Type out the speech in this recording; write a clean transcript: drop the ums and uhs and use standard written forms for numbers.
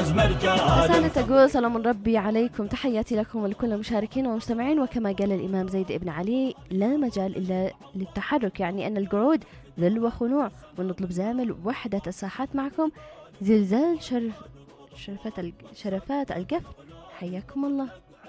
حسنة تقول سلام ربي عليكم، تحياتي لكم ولكل المشاركين والمستمعين. وكما قال الإمام زيد بن علي لا مجال إلا للتحرك، يعني أن القعود ذل وخنوع، ونطلب زامل وحدة الساحات معكم زلزال شرفات القفل. حياكم الله.